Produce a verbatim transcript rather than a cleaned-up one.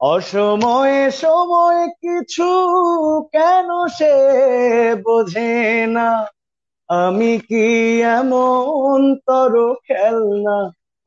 অসময়ে সময় কিছু কেন সে বোঝে না। আমি কি এমন তর খেলনা